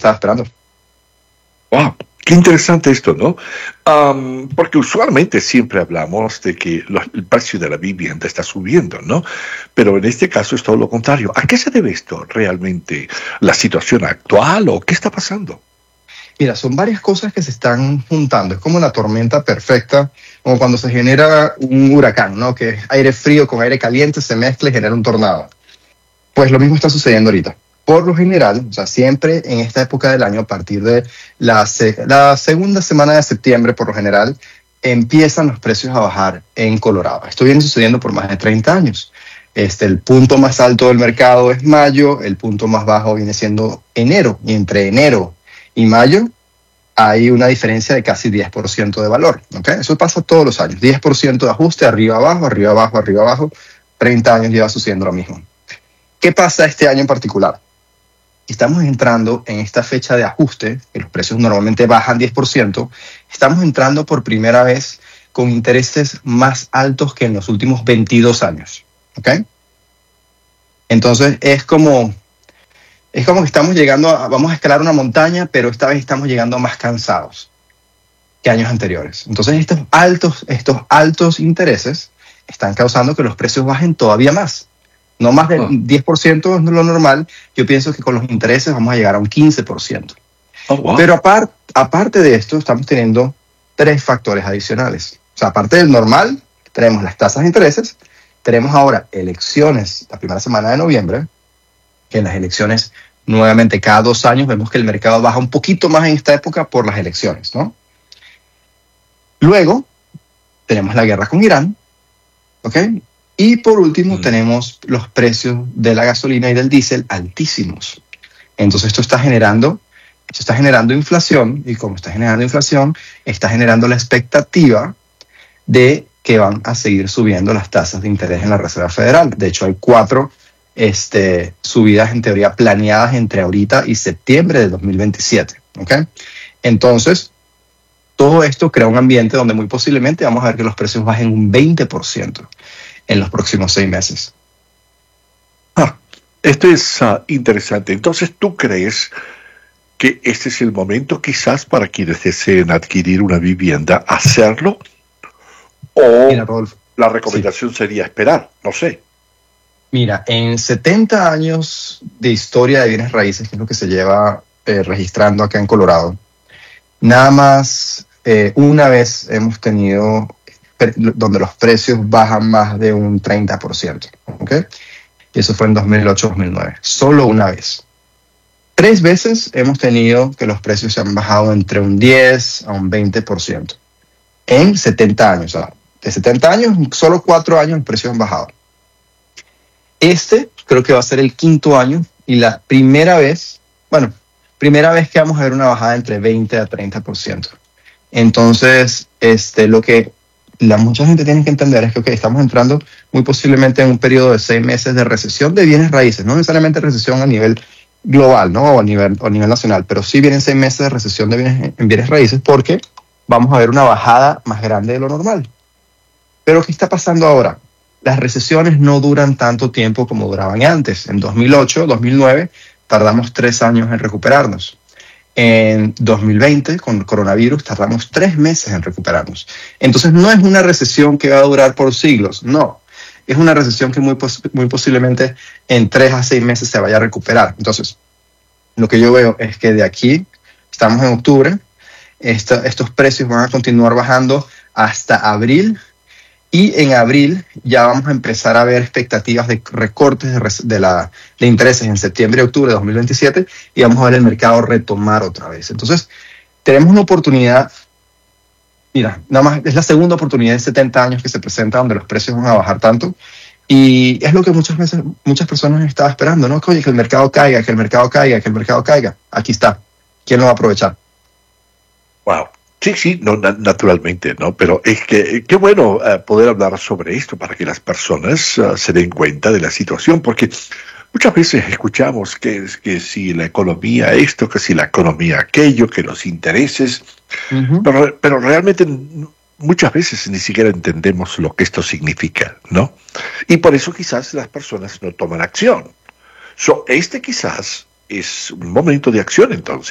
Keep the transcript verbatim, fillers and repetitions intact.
estaba esperando. Wow, qué interesante esto, ¿no? Um, porque usualmente siempre hablamos de que lo- el precio de la vivienda está subiendo, ¿no? Pero en este caso es todo lo contrario. ¿A qué se debe esto realmente? ¿La situación actual o qué está pasando? Mira, son varias cosas que se están juntando. Es como la tormenta perfecta, como cuando se genera un huracán, ¿no? Que es aire frío con aire caliente, se mezcla y genera un tornado. Pues lo mismo está sucediendo ahorita. Por lo general, o sea, siempre en esta época del año, a partir de la, se- la segunda semana de septiembre, por lo general, empiezan los precios a bajar en Colorado. Esto viene sucediendo por más de treinta años. Este, el punto más alto del mercado es mayo, el punto más bajo viene siendo enero, y entre enero y mayo hay una diferencia de casi diez por ciento de valor. ¿Okay? Eso pasa todos los años. diez por ciento de ajuste, arriba, abajo, arriba, abajo, arriba, abajo. treinta años lleva sucediendo lo mismo. ¿Qué pasa este año en particular? Estamos entrando en esta fecha de ajuste, que los precios normalmente bajan diez por ciento, estamos entrando por primera vez con intereses más altos que en los últimos veintidós años. ¿Ok? Entonces es como, es como que estamos llegando, a, vamos a escalar una montaña, pero esta vez estamos llegando más cansados que años anteriores. Entonces estos altos, estos altos intereses están causando que los precios bajen todavía más. No más del Oh, diez por ciento es lo normal. Yo pienso que con los intereses vamos a llegar a un quince por ciento. oh, wow. Pero apar- aparte de esto, estamos teniendo tres factores adicionales. O sea, aparte del normal, tenemos las tasas de intereses, tenemos ahora elecciones la primera semana de noviembre, que en las elecciones, nuevamente, cada dos años vemos que el mercado baja un poquito más en esta época por las elecciones, ¿no? Luego, tenemos la guerra con Irán, ¿ok? Y por último, Mm. tenemos los precios de la gasolina y del diésel altísimos. Entonces esto está generando, esto está generando inflación, y como está generando inflación, está generando la expectativa de que van a seguir subiendo las tasas de interés en la Reserva Federal. De hecho, hay cuatro este, subidas en teoría planeadas entre ahorita y septiembre de dos mil veintisiete. ¿Ok? Entonces, todo esto crea un ambiente donde muy posiblemente vamos a ver que los precios bajen un veinte por ciento en los próximos seis meses. Ah, esto es ah, interesante. Entonces, ¿tú crees que este es el momento quizás para quienes deseen adquirir una vivienda, hacerlo? Mira, ¿O Rodolfo, la sí. recomendación sería esperar? No sé. Mira, en setenta años de historia de bienes raíces, que es lo que se lleva eh, registrando acá en Colorado, nada más eh, una vez hemos tenido pre- donde los precios bajan más de un treinta por ciento. ¿Ok? Y eso fue en dos mil ocho dos mil nueve. Solo una vez. Tres veces hemos tenido que los precios se han bajado entre un diez a un veinte por ciento. En setenta años. O sea, de setenta años, solo cuatro años los precios han bajado. Este creo que va a ser el quinto año y la primera vez, bueno, primera vez que vamos a ver una bajada entre veinte a treinta por ciento. Entonces, este, lo que la mucha gente tiene que entender es que okay, estamos entrando muy posiblemente en un periodo de seis meses de recesión de bienes raíces, no necesariamente recesión a nivel global, ¿no? O a nivel, o a nivel nacional, pero sí vienen seis meses de recesión de bienes, en bienes raíces porque vamos a ver una bajada más grande de lo normal. Pero ¿qué está pasando ahora? Las recesiones no duran tanto tiempo como duraban antes. En dos mil ocho, dos mil nueve, tardamos tres años en recuperarnos. En dos mil veinte, con el coronavirus, tardamos tres meses en recuperarnos. Entonces, no es una recesión que va a durar por siglos, no. Es una recesión que muy, pos- muy posiblemente en tres a seis meses se vaya a recuperar. Entonces, lo que yo veo es que de aquí, estamos en octubre, esta- estos precios van a continuar bajando hasta abril. Y en abril ya vamos a empezar a ver expectativas de recortes de, res- de, la, de intereses en septiembre y octubre de dos mil veintisiete y vamos a ver el mercado retomar otra vez. Entonces, tenemos una oportunidad, mira, nada más es la segunda oportunidad en setenta años que se presenta donde los precios van a bajar tanto y es lo que muchas veces, muchas personas estaban esperando, ¿no? Oye, que el mercado caiga, que el mercado caiga, que el mercado caiga. Aquí está. ¿Quién lo va a aprovechar? Wow. Sí, sí, no, na- naturalmente, ¿no? Pero es que eh, qué bueno eh, poder hablar sobre esto para que las personas eh, se den cuenta de la situación, porque muchas veces escuchamos que, es que si la economía esto, que si la economía aquello, que los intereses, Ujú. pero, pero realmente n- muchas veces ni siquiera entendemos lo que esto significa, ¿no? Y por eso quizás las personas no toman acción. So, este quizás es un momento de acción entonces.